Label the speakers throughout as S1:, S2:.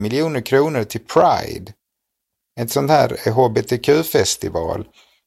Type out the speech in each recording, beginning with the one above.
S1: miljoner kronor till Pride. Ett sånt här HBTQ-festival.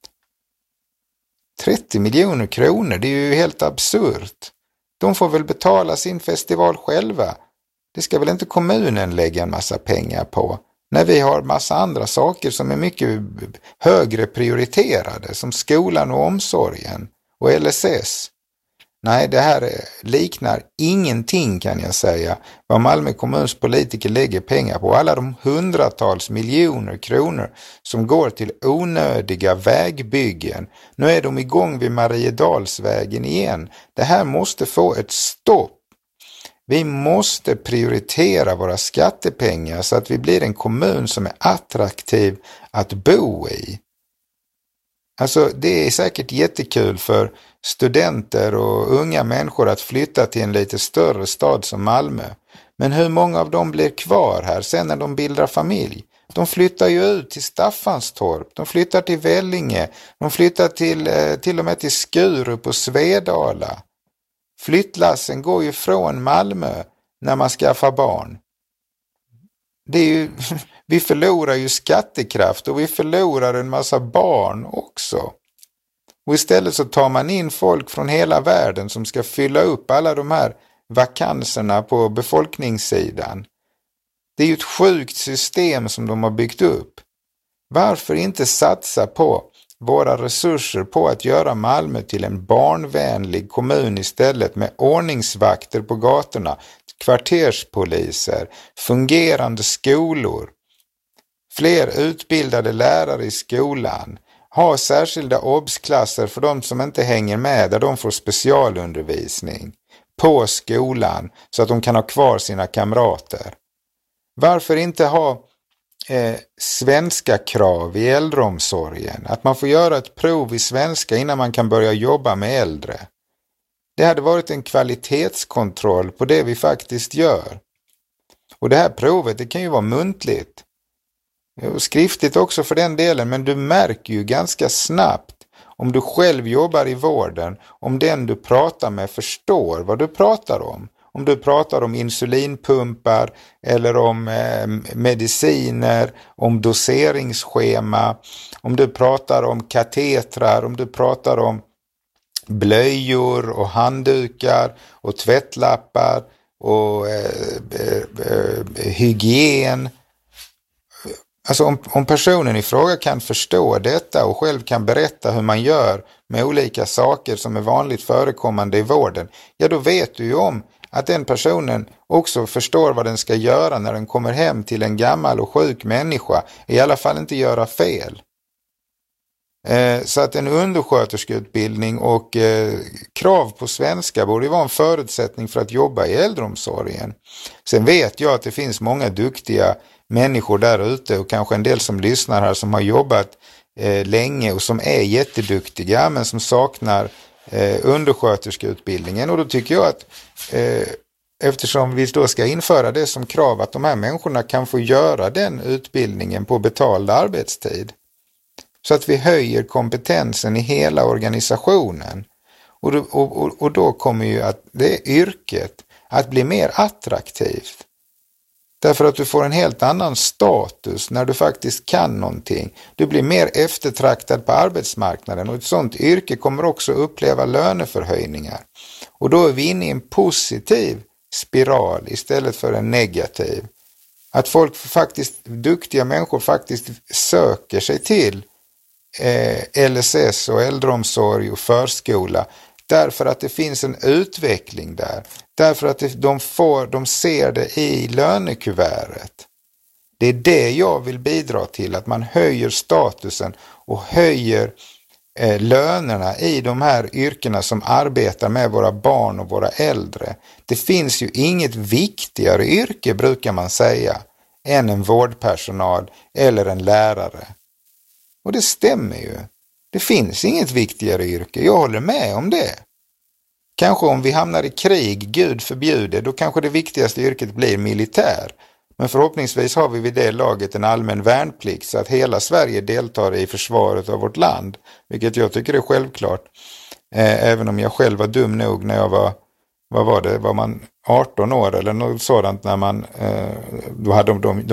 S1: 30 miljoner kronor, det är ju helt absurt. De får väl betala sin festival själva. Det ska väl inte kommunen lägga en massa pengar på. När vi har massa andra saker som är mycket högre prioriterade. Som skolan och omsorgen. Och LSS. Nej, det här liknar ingenting kan jag säga. Vad Malmö kommuns politiker lägger pengar på. Alla de hundratals miljoner kronor som går till onödiga vägbyggen. Nu är de igång vid Mariedalsvägen igen. Det här måste få ett stopp. Vi måste prioritera våra skattepengar så att vi blir en kommun som är attraktiv att bo i. Alltså det är säkert jättekul för studenter och unga människor att flytta till en lite större stad som Malmö. Men hur många av dem blir kvar här sen när de bildar familj? De flyttar ju ut till Staffanstorp, de flyttar till Vellinge, de flyttar till och med till Skurup och Svedala. Flyttlassen går ju från Malmö när man skaffar barn. Det är ju, vi förlorar ju skattekraft och vi förlorar en massa barn också. Och istället så tar man in folk från hela världen som ska fylla upp alla de här vakanserna på befolkningssidan. Det är ju ett sjukt system som de har byggt upp. Varför inte satsa på våra resurser på att göra Malmö till en barnvänlig kommun istället med ordningsvakter på gatorna, kvarterspoliser, fungerande skolor, fler utbildade lärare i skolan, ha särskilda obsklasser för de som inte hänger med där de får specialundervisning på skolan så att de kan ha kvar sina kamrater. Varför inte ha svenska krav i äldreomsorgen? Att man får göra ett prov i svenska innan man kan börja jobba med äldre. Det hade varit en kvalitetskontroll på det vi faktiskt gör. Och det här provet, det kan ju vara muntligt. Och skriftligt också för den delen, men du märker ju ganska snabbt om du själv jobbar i vården, om den du pratar med förstår vad du pratar om. Om du pratar om insulinpumpar eller om mediciner, om doseringsschema, om du pratar om katetrar, om du pratar om blöjor och handdukar och tvättlappar och hygien. Alltså om personen i fråga kan förstå detta och själv kan berätta hur man gör med olika saker som är vanligt förekommande i vården, ja då vet du ju om att den personen också förstår vad den ska göra när den kommer hem till en gammal och sjuk människa, i alla fall inte göra fel. Så att en undersköterskeutbildning och krav på svenska borde vara en förutsättning för att jobba i äldreomsorgen. Sen vet jag att det finns många duktiga människor där ute och kanske en del som lyssnar här som har jobbat länge och som är jätteduktiga men som saknar undersköterskeutbildningen. Och då tycker jag att eftersom vi då ska införa det som krav att de här människorna kan få göra den utbildningen på betald arbetstid. Så att vi höjer kompetensen i hela organisationen. Och då kommer ju att det yrket att bli mer attraktivt. Därför att du får en helt annan status när du faktiskt kan någonting. Du blir mer eftertraktad på arbetsmarknaden och ett sådant yrke kommer också uppleva löneförhöjningar. Och då är vi inne i en positiv spiral istället för en negativ. Att folk faktiskt, duktiga människor faktiskt söker sig till LSS och äldreomsorg och förskola därför att det finns en utveckling där. Därför att de ser det i lönekuvertet. Det är det jag vill bidra till, att man höjer statusen och höjer lönerna i de här yrkena som arbetar med våra barn och våra äldre. Det finns ju inget viktigare yrke, brukar man säga, än en vårdpersonal eller en lärare. Och det stämmer ju. Det finns inget viktigare yrke. Jag håller med om det. Kanske om vi hamnar i krig, Gud förbjuder, då kanske det viktigaste yrket blir militär. Men förhoppningsvis har vi vid det laget en allmän värnplikt så att hela Sverige deltar i försvaret av vårt land. Vilket jag tycker är självklart. Även om jag själv var dum nog när jag vad var det, var man 18 år eller något sådant när man, då hade de